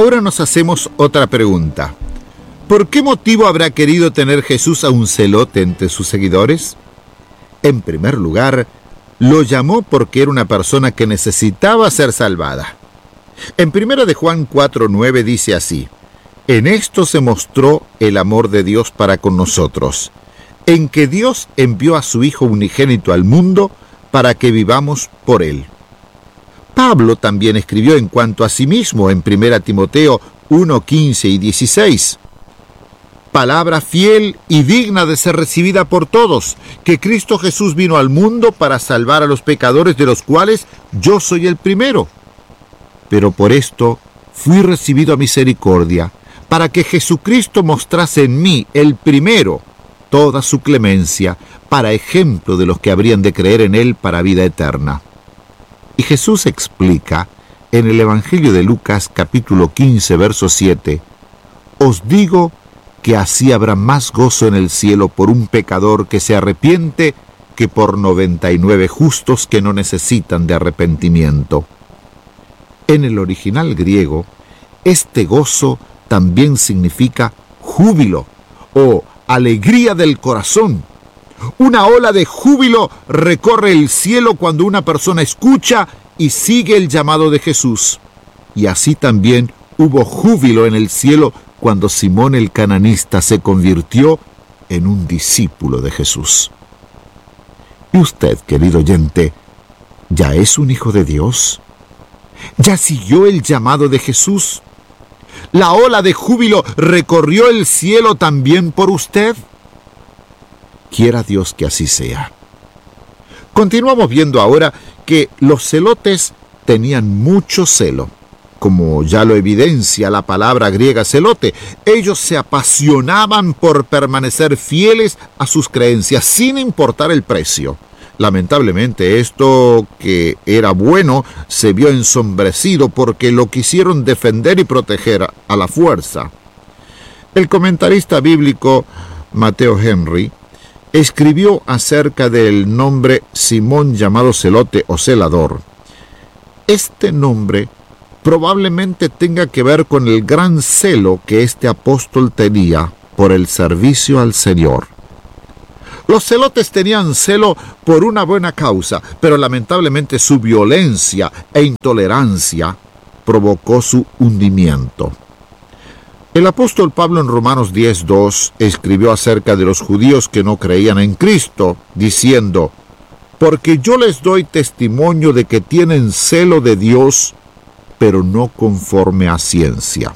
Ahora nos hacemos otra pregunta. ¿Por qué motivo habrá querido tener Jesús a un celote entre sus seguidores? En primer lugar, lo llamó porque era una persona que necesitaba ser salvada. En 1 de Juan 4:9 dice así: en esto se mostró el amor de Dios para con nosotros, en que Dios envió a su Hijo unigénito al mundo para que vivamos por Él. Pablo también escribió en cuanto a sí mismo en 1 Timoteo 1:15 y 16. Palabra fiel y digna de ser recibida por todos, que Cristo Jesús vino al mundo para salvar a los pecadores, de los cuales yo soy el primero. Pero por esto fui recibido a misericordia, para que Jesucristo mostrase en mí, el primero, toda su clemencia, para ejemplo de los que habrían de creer en Él para vida eterna. Y Jesús explica en el Evangelio de Lucas capítulo 15, verso 7, os digo que así habrá más gozo en el cielo por un pecador que se arrepiente que por 99 justos que no necesitan de arrepentimiento. En el original griego, este gozo también significa júbilo o alegría del corazón. Una ola de júbilo recorre el cielo cuando una persona escucha y sigue el llamado de Jesús. Y así también hubo júbilo en el cielo cuando Simón el cananista se convirtió en un discípulo de Jesús. ¿Y usted, querido oyente, ya es un hijo de Dios? ¿Ya siguió el llamado de Jesús? ¿La ola de júbilo recorrió el cielo también por usted? Quiera Dios que así sea. Continuamos viendo ahora que los celotes tenían mucho celo. Como ya lo evidencia la palabra griega celote, ellos se apasionaban por permanecer fieles a sus creencias sin importar el precio. Lamentablemente esto que era bueno se vio ensombrecido porque lo quisieron defender y proteger a la fuerza. El comentarista bíblico Mateo Henry escribió acerca del nombre Simón llamado celote o celador. Este nombre probablemente tenga que ver con el gran celo que este apóstol tenía por el servicio al Señor. Los celotes tenían celo por una buena causa, pero lamentablemente su violencia e intolerancia provocó su hundimiento. El apóstol Pablo en Romanos 10:2 escribió acerca de los judíos que no creían en Cristo, diciendo: porque yo les doy testimonio de que tienen celo de Dios, pero no conforme a ciencia.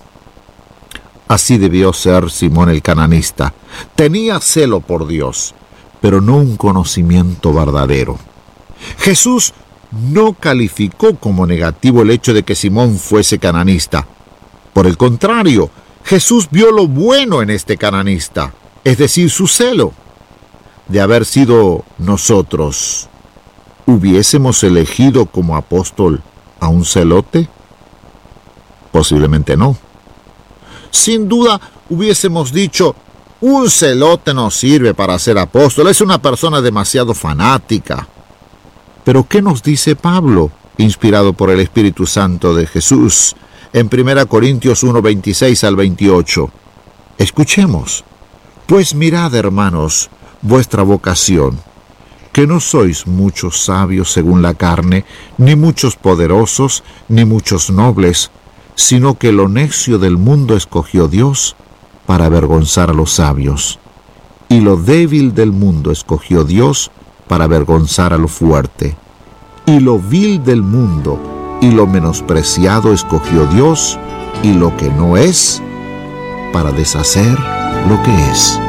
Así debió ser Simón el cananista. Tenía celo por Dios, pero no un conocimiento verdadero. Jesús no calificó como negativo el hecho de que Simón fuese cananista. Por el contrario, Jesús vio lo bueno en este cananista, es decir, su celo. De haber sido nosotros, ¿hubiésemos elegido como apóstol a un celote? Posiblemente no. Sin duda hubiésemos dicho: un celote no sirve para ser apóstol, es una persona demasiado fanática. Pero ¿qué nos dice Pablo, inspirado por el Espíritu Santo de Jesús, en 1 Corintios 1:26 al 28? Escuchemos. Pues mirad, hermanos, vuestra vocación, que no sois muchos sabios según la carne, ni muchos poderosos, ni muchos nobles, sino que lo necio del mundo escogió Dios para avergonzar a los sabios, y lo débil del mundo escogió Dios para avergonzar a lo fuerte, y lo vil del mundo y lo menospreciado escogió Dios, y lo que no es, para deshacer lo que es,